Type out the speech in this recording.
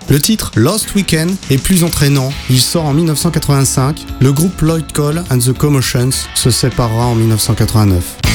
Le titre Lost Weekend est plus entraînant. Il sort en 1985. Le groupe Lloyd Cole and the Commotions se séparera en 1989.